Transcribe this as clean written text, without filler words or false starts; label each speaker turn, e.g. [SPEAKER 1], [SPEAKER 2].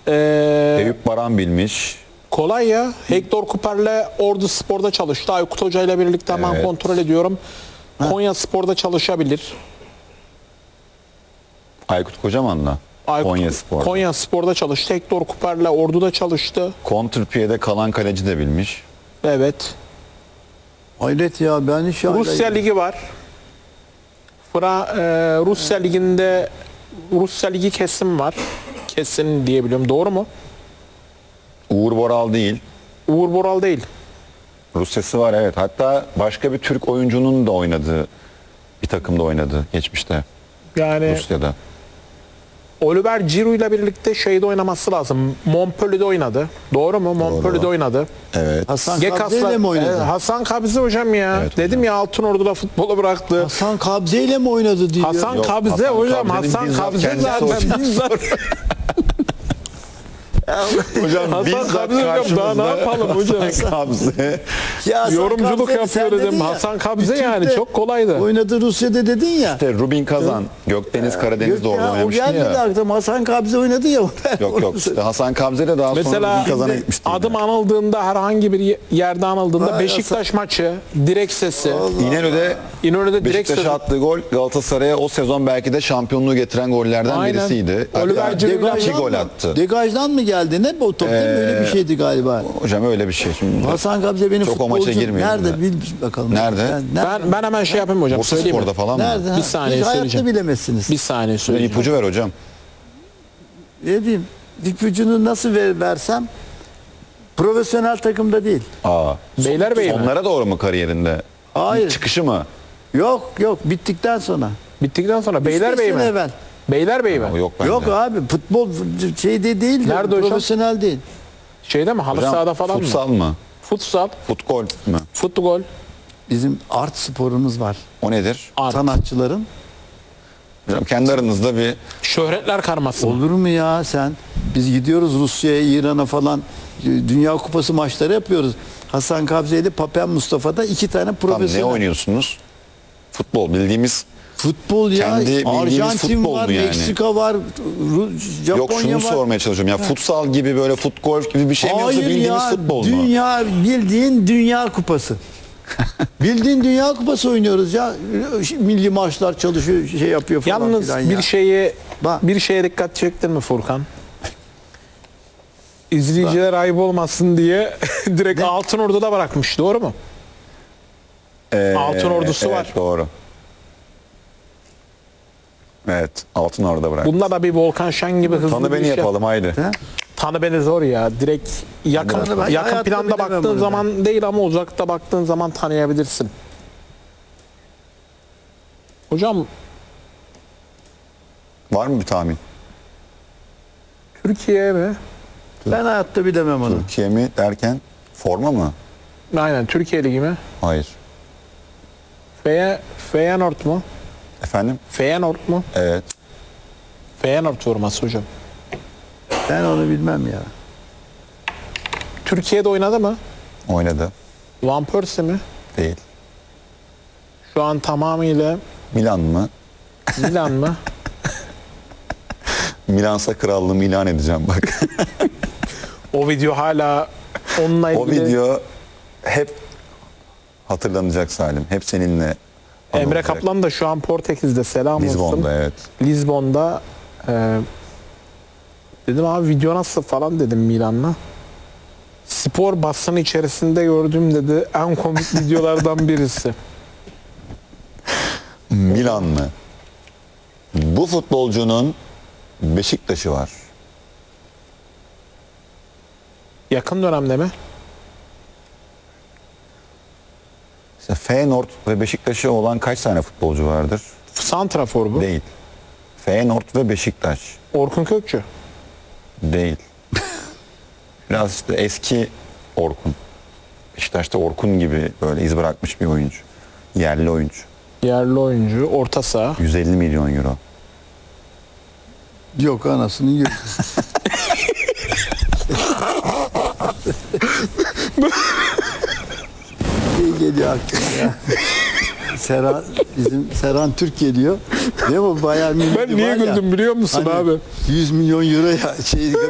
[SPEAKER 1] Eyüp Baran bilmiş.
[SPEAKER 2] Kolay ya. Hector Cooper'le Ordu Spor'da çalıştı. Aykut Hoca ile birlikte hemen kontrol ediyorum. Konya Spor'da çalışabilir.
[SPEAKER 1] Aykut Kocaman'la. Konya Spor'da.
[SPEAKER 2] Konya Spor'da çalıştı. Hector Cooper'le Ordu'da çalıştı.
[SPEAKER 1] Kontrpiyede kalan kaleci de bilmiş.
[SPEAKER 2] Evet.
[SPEAKER 3] Hayret ya, ben hiç
[SPEAKER 2] Rusya Ligi var. Rusya Ligi'nde Rusya Ligi kesin var. Kesin diyebiliyorum. Doğru mu?
[SPEAKER 1] Uğur Boral değil.
[SPEAKER 2] Uğur Boral değil.
[SPEAKER 1] Rusya'sı var, evet. Hatta başka bir Türk oyuncunun da oynadığı bir takımda oynadı geçmişte
[SPEAKER 2] Yani
[SPEAKER 1] Rusya'da.
[SPEAKER 2] Oliver Giroud ile birlikte şeyde oynaması lazım. Montpellier'de oynadı. Doğru mu? Montpellier'de oynadı.
[SPEAKER 1] Evet.
[SPEAKER 3] Hasan Kabze ile mi oynadı?
[SPEAKER 2] Hasan Kabze hocam ya.
[SPEAKER 1] Evet
[SPEAKER 2] Dedim
[SPEAKER 1] hocam.
[SPEAKER 2] ya Altınordu'da futbolu bıraktı.
[SPEAKER 3] Hasan Kabze ile mi oynadı diyor.
[SPEAKER 2] Hasan
[SPEAKER 1] Yok,
[SPEAKER 2] Kabze
[SPEAKER 1] Hasan
[SPEAKER 2] hocam.
[SPEAKER 1] Kabze'nin
[SPEAKER 2] Hasan
[SPEAKER 1] bizzat
[SPEAKER 2] Kabze
[SPEAKER 1] kendisi
[SPEAKER 2] zaten
[SPEAKER 1] hocam.
[SPEAKER 2] bizzat.
[SPEAKER 1] Hocam
[SPEAKER 2] Hasan
[SPEAKER 1] bizzat
[SPEAKER 2] Kabze hocam, daha ne yapalım hocam?
[SPEAKER 1] Hasan Kabze.
[SPEAKER 3] Ya Hasan
[SPEAKER 2] Yorumculuk
[SPEAKER 3] Kabze, sen
[SPEAKER 2] yapıyor
[SPEAKER 3] dedin
[SPEAKER 2] dedim.
[SPEAKER 3] ya,
[SPEAKER 2] Hasan Kabze
[SPEAKER 3] bir
[SPEAKER 2] yani
[SPEAKER 3] Türk de
[SPEAKER 2] çok kolaydı.
[SPEAKER 3] oynadı Rusya'da dedin ya.
[SPEAKER 1] İşte Rubin Kazan, Gökdeniz Karadeniz'de orada
[SPEAKER 3] O
[SPEAKER 1] oynamıştı
[SPEAKER 3] gelmedi
[SPEAKER 1] ya.
[SPEAKER 3] aklıma. Hasan Kabze oynadı ya.
[SPEAKER 1] Yok işte Hasan Kabze de daha sonra
[SPEAKER 2] Mesela
[SPEAKER 1] Rubin Kazan'a gitmişti.
[SPEAKER 2] adım anıldığında, herhangi bir yerde anıldığında Beşiktaş maçı, direkt sesi, İnönü'de direkt sesi.
[SPEAKER 1] Beşiktaş'a attığı gol Galatasaray'a o sezon belki de şampiyonluğu getiren gollerden
[SPEAKER 2] Aynen.
[SPEAKER 1] birisiydi.
[SPEAKER 2] Oliver
[SPEAKER 1] Hatta
[SPEAKER 2] Giroud'dan
[SPEAKER 1] iki gol attı.
[SPEAKER 3] Degajdan mı geldi? Ne o top değil mi? Öyle bir şeydi galiba.
[SPEAKER 1] Hocam öyle bir şey. Şimdi
[SPEAKER 3] Hasan Kabze benim
[SPEAKER 1] çok o maça
[SPEAKER 3] futbolcu.
[SPEAKER 1] girmeyelim
[SPEAKER 3] Nerede?
[SPEAKER 1] de.
[SPEAKER 3] Bil bakalım.
[SPEAKER 1] Nerede?
[SPEAKER 2] Ben hemen şey yapayım hocam.
[SPEAKER 1] Bursa
[SPEAKER 2] Söyleyeyim mi?
[SPEAKER 1] Spor'da falan mı?
[SPEAKER 3] Nerede?
[SPEAKER 2] Bir saniye
[SPEAKER 3] Hiç hayatta
[SPEAKER 2] söyleyeceğim.
[SPEAKER 3] bilemezsiniz.
[SPEAKER 2] Bir saniye
[SPEAKER 1] Bir
[SPEAKER 2] söyleyeceğim.
[SPEAKER 1] ipucu ver hocam.
[SPEAKER 3] Ne diyeyim? İpucunu nasıl versem profesyonel takımda değil.
[SPEAKER 2] Beylerbeyi mi?
[SPEAKER 1] Onlara doğru mu kariyerinde?
[SPEAKER 3] Hayır.
[SPEAKER 1] Çıkışı mı?
[SPEAKER 3] Yok bittikten sonra.
[SPEAKER 2] Bittikten sonra Beylerbeyi
[SPEAKER 3] 3-5
[SPEAKER 2] mi?
[SPEAKER 3] sene evvel.
[SPEAKER 2] Beylerbeyi mi?
[SPEAKER 1] O yok bende.
[SPEAKER 3] Yok abi, futbol şeyde değil.
[SPEAKER 2] Nerede hocam?
[SPEAKER 3] Profesyonel değil.
[SPEAKER 2] Şeyde mi? Halı
[SPEAKER 1] Hocam,
[SPEAKER 2] sahada falan
[SPEAKER 1] futsal
[SPEAKER 2] mı?
[SPEAKER 1] mı?
[SPEAKER 2] Futsal.
[SPEAKER 1] Futbol mü?
[SPEAKER 2] Futbol.
[SPEAKER 3] Bizim art sporumuz var.
[SPEAKER 1] O nedir?
[SPEAKER 2] Art.
[SPEAKER 3] Sanatçıların.
[SPEAKER 1] Hocam kendi aranızda bir
[SPEAKER 2] Şöhretler karması mı?
[SPEAKER 3] Olur mu ya sen? Biz gidiyoruz Rusya'ya, İran'a falan. Dünya Kupası maçları yapıyoruz. Hasan Kabze ile Papen Mustafa'da 2 tane
[SPEAKER 1] tam
[SPEAKER 3] profesyonel.
[SPEAKER 1] ne oynuyorsunuz? Futbol bildiğimiz
[SPEAKER 3] Futbol ya.
[SPEAKER 1] Kendi bildiğimiz
[SPEAKER 3] Arjantin
[SPEAKER 1] futbol
[SPEAKER 3] var,
[SPEAKER 1] mu yani?
[SPEAKER 3] Meksika var, Japonya
[SPEAKER 1] yok şunu
[SPEAKER 3] var.
[SPEAKER 1] sormaya çalışıyorum. Ya futsal gibi böyle futgolf gibi bir şey mi yoksa
[SPEAKER 3] Hayır
[SPEAKER 1] bildiğimiz
[SPEAKER 3] ya,
[SPEAKER 1] futbol mu?
[SPEAKER 3] dünya bildiğin Dünya Kupası. Bildiğin Dünya Kupası oynuyoruz ya. Milli maçlar çalışıyor, şey yapıyor falan
[SPEAKER 2] Yalnız
[SPEAKER 3] filan ya.
[SPEAKER 2] bir şeye dikkat çektin mi Furkan? İzleyiciler ayıp olmasın diye direkt Altınordu'da bırakmış. Doğru mu? Altın ordusu
[SPEAKER 1] evet,
[SPEAKER 2] var.
[SPEAKER 1] Doğru. Evet. Altın orada bırak.
[SPEAKER 2] Bunda da bir Volkan Şen gibi hızlı
[SPEAKER 1] Tanı
[SPEAKER 2] bir
[SPEAKER 1] beni
[SPEAKER 2] iş yap-
[SPEAKER 1] yapalım haydi.
[SPEAKER 3] He?
[SPEAKER 2] Tanı beni zor ya. Direkt yakın
[SPEAKER 3] Ben hayatta
[SPEAKER 2] planda
[SPEAKER 3] bilemem
[SPEAKER 2] baktığın
[SPEAKER 3] bunu
[SPEAKER 2] zaman değil ama uzakta baktığın zaman tanıyabilirsin. Hocam
[SPEAKER 1] Var mı bir tahmin?
[SPEAKER 2] Türkiye mi?
[SPEAKER 3] Ben hayatta bilemem onu.
[SPEAKER 1] Türkiye mi derken forma mı?
[SPEAKER 2] Aynen Türkiye Ligi mi?
[SPEAKER 1] Hayır.
[SPEAKER 2] Feyenoord mu?
[SPEAKER 1] Efendim?
[SPEAKER 2] Feyenoord mu?
[SPEAKER 1] Evet.
[SPEAKER 2] Feyenoord forması hocam.
[SPEAKER 3] Ben onu bilmem ya.
[SPEAKER 2] Türkiye'de oynadı mı?
[SPEAKER 1] Oynadı.
[SPEAKER 2] Van Persie mi?
[SPEAKER 1] Değil.
[SPEAKER 2] Şu an tamamıyla
[SPEAKER 1] Milan mı?
[SPEAKER 2] Milan mı?
[SPEAKER 1] Milansa krallığımı ilan edeceğim bak.
[SPEAKER 2] O video hala onunla
[SPEAKER 1] O
[SPEAKER 2] ilgili.
[SPEAKER 1] video hep hatırlanacak Salim. Hep seninle
[SPEAKER 2] Emre
[SPEAKER 1] anılacak.
[SPEAKER 2] Kaplan da şu an Portekiz'de, selam olsun.
[SPEAKER 1] Lizbon'da evet.
[SPEAKER 2] Lizbon'da dedim abi video nasıl falan dedim Milan'la. Spor basını içerisinde gördüğüm dedi en komik videolardan birisi.
[SPEAKER 1] Milanlı. Bu futbolcunun Beşiktaş'ı var.
[SPEAKER 2] Yakın dönemde mi?
[SPEAKER 1] İşte Feyenoord ve Beşiktaş'ı olan kaç tane futbolcu vardır?
[SPEAKER 2] Santrafor bu.
[SPEAKER 1] Değil. Feyenoord ve Beşiktaş.
[SPEAKER 2] Orkun Kökçü.
[SPEAKER 1] Değil. Biraz işte eski Orkun. Beşiktaş'ta Orkun gibi böyle iz bırakmış bir oyuncu. Yerli oyuncu.
[SPEAKER 2] Yerli oyuncu, orta saha.
[SPEAKER 1] 150 milyon euro.
[SPEAKER 3] Yok anasını yiyor. İyi geliyor aklıma ya. Bizim Serhan Türk geliyor. Değil mi? Bayern Münih
[SPEAKER 2] Ben niye
[SPEAKER 3] var ya,
[SPEAKER 2] güldüm biliyor musun
[SPEAKER 3] hani
[SPEAKER 2] abi?
[SPEAKER 3] 100 milyon euro ya şey